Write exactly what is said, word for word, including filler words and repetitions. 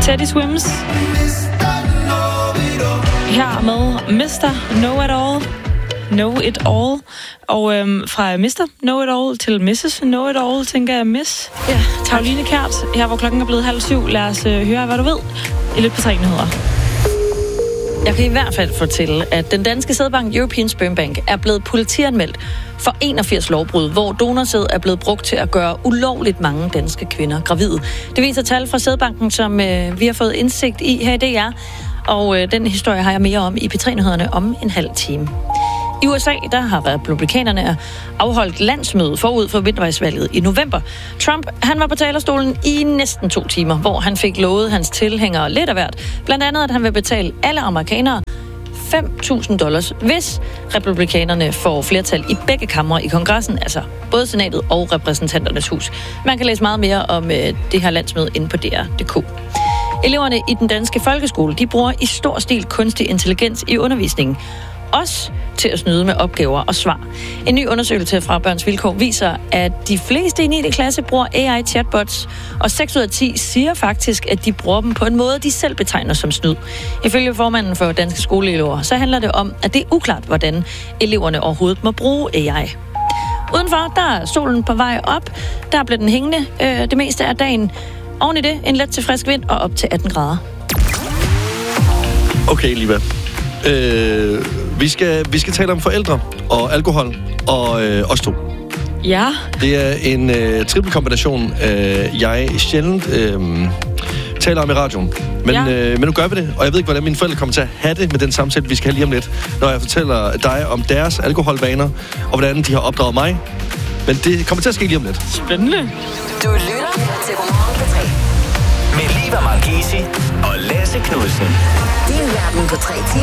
Teddy Swims. Her med mister Know It All. Know It All. Og øhm, fra mister Know It All til missus Know It All, tænker jeg Miss. Ja, Karoline Kjært, her hvor klokken er blevet halv syv. Lad os øh, høre, hvad du ved i lidt på tre nyheder. Jeg kan i hvert fald fortælle, at den danske sædbank European Sperm Bank er blevet politianmeldt for enogfirs lovbrud, hvor donorsæd er blevet brugt til at gøre ulovligt mange danske kvinder gravide. Det viser tal fra sædbanken, som øh, vi har fået indsigt i her i D R, og øh, den historie har jeg mere om i P tre nyhederne om en halv time. I U S A, der har republikanerne afholdt landsmøde forud for midtvejsvalget i november. Trump, han var på talerstolen i næsten to timer, hvor han fik lovet hans tilhængere lidt af hvert. Blandt andet, at han vil betale alle amerikanere fem tusind dollars, hvis republikanerne får flertal i begge kamre i kongressen, altså både senatet og repræsentanternes hus. Man kan læse meget mere om øh, det her landsmøde inde på D R punktum d k. Eleverne i den danske folkeskole, de bruger i stor stil kunstig intelligens i undervisningen. Også til at snyde med opgaver og svar. En ny undersøgelse fra Børns Vilkår viser, at de fleste i niende klasse bruger A I-chatbots, og seks ud af ti siger faktisk, at de bruger dem på en måde, de selv betegner som snyd. Ifølge formanden for Danske Skoleelever, så handler det om, at det er uklart, hvordan eleverne overhovedet må bruge A I. Udenfor, der er solen på vej op. Der bliver den hængende øh, det meste af dagen. Oven i det, en let til frisk vind og op til atten grader. Okay, Liva. Øh, vi, skal, vi skal tale om forældre og alkohol og øh, os to. Ja. Det er en øh, trippelkombination, øh, jeg sjældent øh, taler om i radioen. Men, ja. øh, men nu gør vi det, og jeg ved ikke, hvordan mine forældre kommer til at have det med den samtale, vi skal have lige om lidt, når jeg fortæller dig om deres alkoholvaner, og hvordan de har opdraget mig. Men det kommer til at ske lige om lidt. Spændende. Du lytter til Godmorgen på tre. Med Liva Marchesi og Lasse Knudsen. Din verden på tre timer.